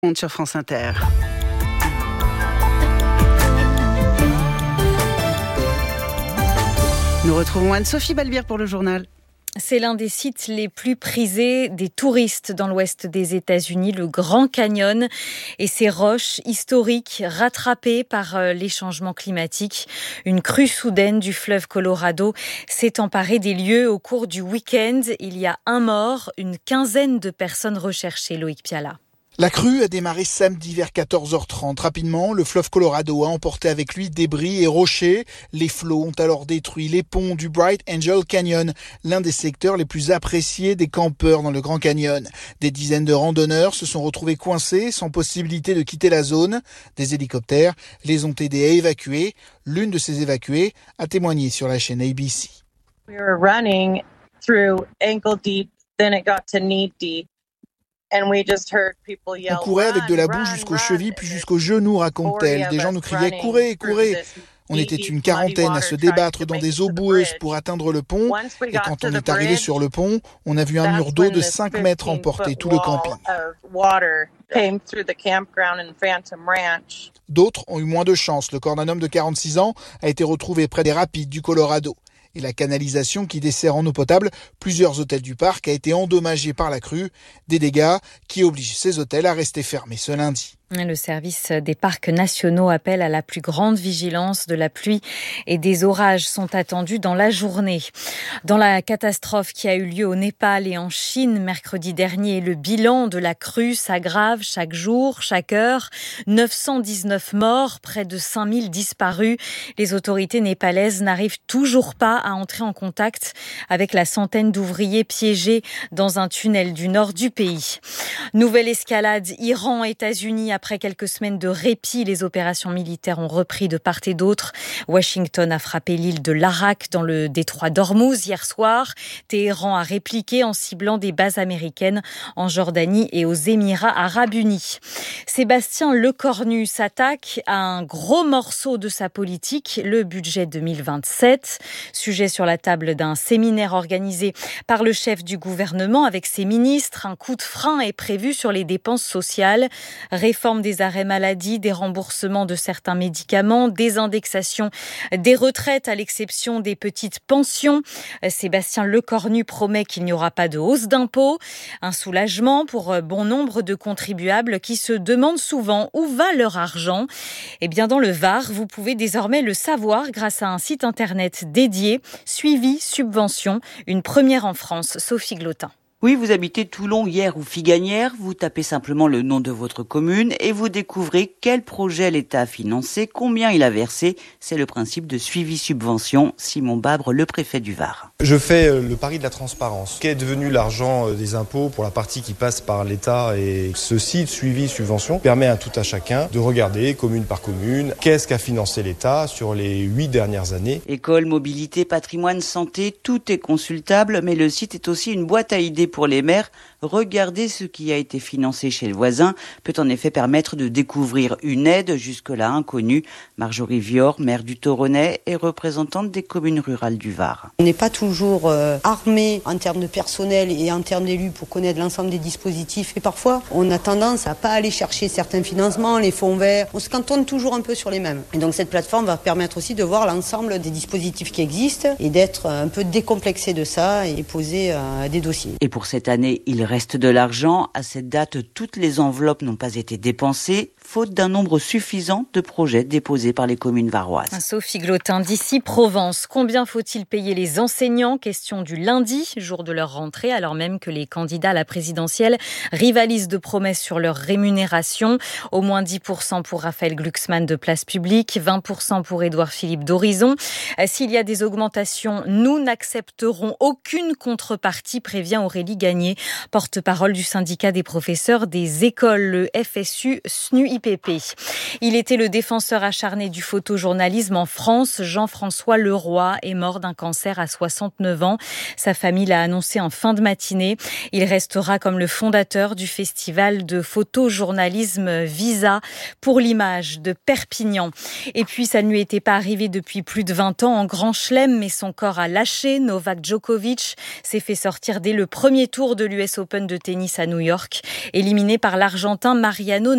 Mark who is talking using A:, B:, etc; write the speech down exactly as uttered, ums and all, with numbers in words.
A: Sur France Inter. Nous retrouvons Anne-Sophie Balbir pour le journal.
B: C'est l'un des sites les plus prisés des touristes dans l'ouest des États-Unis, le Grand Canyon et ses roches historiques rattrapées par les changements climatiques. Une crue soudaine du fleuve Colorado s'est emparée des lieux au cours du week-end. Il y a un mort, une quinzaine de personnes recherchées. Loïc Piala.
C: La crue a démarré samedi vers quatorze heures trente. Rapidement, le fleuve Colorado a emporté avec lui débris et rochers. Les flots ont alors détruit les ponts du Bright Angel Canyon, l'un des secteurs les plus appréciés des campeurs dans le Grand Canyon. Des dizaines de randonneurs se sont retrouvés coincés, sans possibilité de quitter la zone. Des hélicoptères les ont aidés à évacuer. L'une de ces évacuées a témoigné sur la chaîne A B C.
D: We were running through ankle deep, then it got to knee deep.
C: On courait avec de la boue jusqu'aux chevilles puis jusqu'aux genoux, raconte-t-elle. Des gens nous criaient « Courez, courez !» On était une quarantaine à se débattre dans des eaux boueuses pour atteindre le pont. Et quand on est arrivé sur le pont, on a vu un mur d'eau de cinq mètres emporter tout le camping. D'autres ont eu moins de chance. Le corps d'un homme de quarante-six ans a été retrouvé près des rapides du Colorado. Et la canalisation qui dessert en eau potable plusieurs hôtels du parc a été endommagée par la crue. Des dégâts qui obligent ces hôtels à rester fermés ce lundi.
B: Le service des parcs nationaux appelle à la plus grande vigilance. De la pluie et des orages sont attendus dans la journée. Dans la catastrophe qui a eu lieu au Népal et en Chine mercredi dernier, le bilan de la crue s'aggrave chaque jour, chaque heure. neuf cent dix-neuf morts, près de cinq mille disparus. Les autorités népalaises n'arrivent toujours pas à entrer en contact avec la centaine d'ouvriers piégés dans un tunnel du nord du pays. Nouvelle escalade Iran-États-Unis. Après quelques semaines de répit, les opérations militaires ont repris de part et d'autre. Washington a frappé l'île de l'Arak dans le détroit d'Ormuz hier soir. Téhéran a répliqué en ciblant des bases américaines en Jordanie et aux Émirats arabes unis. Sébastien Lecornu s'attaque à un gros morceau de sa politique, le budget deux mille vingt-sept. Sujet sur la table d'un séminaire organisé par le chef du gouvernement avec ses ministres. Un coup de frein est prévu sur les dépenses sociales. Réforme des arrêts maladie, des remboursements de certains médicaments, des indexations des retraites à l'exception des petites pensions. Sébastien Lecornu promet qu'il n'y aura pas de hausse d'impôts. Un soulagement pour bon nombre de contribuables qui se demandent souvent où va leur argent. Eh bien, dans le Var, vous pouvez désormais le savoir grâce à un site internet dédié, Suivi Subvention, une première en France. Sophie Glotin.
E: Oui, vous habitez Toulon, Hyères ou Figanières, vous tapez simplement le nom de votre commune et vous découvrez quel projet l'État a financé, combien il a versé. C'est le principe de suivi subvention. Simon Babre, le préfet du Var.
F: Je fais le pari de la transparence. Qu'est devenu l'argent des impôts pour la partie qui passe par l'État? Et ce site suivi subvention permet à tout à chacun de regarder commune par commune qu'est-ce qu'a financé l'État sur les huit dernières années.
E: École, mobilité, patrimoine, santé, tout est consultable, mais le site est aussi une boîte à idées pour les maires. Regarder ce qui a été financé chez le voisin peut en effet permettre de découvrir une aide jusque-là inconnue. Marjorie Vior, maire du Toronnais et représentante des communes rurales du Var.
G: On n'est pas toujours euh, armé en termes de personnel et en termes d'élus pour connaître l'ensemble des dispositifs. Et parfois, on a tendance à pas aller chercher certains financements, les fonds verts. On se cantonne toujours un peu sur les mêmes. Et donc cette plateforme va permettre aussi de voir l'ensemble des dispositifs qui existent et d'être un peu décomplexé de ça et poser euh, des dossiers.
E: Et pour cette année, il reste de l'argent. À cette date, toutes les enveloppes n'ont pas été dépensées, faute d'un nombre suffisant de projets déposés par les communes varoises.
B: Sophie Glotin, d'ici Provence. Combien faut-il payer les enseignants? Question du lundi, jour de leur rentrée, alors même que les candidats à la présidentielle rivalisent de promesses sur leur rémunération. Au moins dix pour cent pour Raphaël Glucksmann de Place Publique, vingt pour cent pour Édouard Philippe d'Horizon. S'il y a des augmentations, nous n'accepterons aucune contrepartie, prévient Aurélie Gagné, porte-parole du syndicat des professeurs des écoles, le F S U S N U I P P. Il était le défenseur acharné du photojournalisme en France. Jean-François Leroy est mort d'un cancer à soixante-neuf ans. Sa famille l'a annoncé en fin de matinée. Il restera comme le fondateur du festival de photojournalisme Visa pour l'image de Perpignan. Et puis, ça ne lui était pas arrivé depuis plus de vingt ans en Grand Chelem, mais son corps a lâché. Novak Djokovic s'est fait sortir dès le premier tour de l'U S Open de tennis à New York, éliminé par l'Argentin Mariano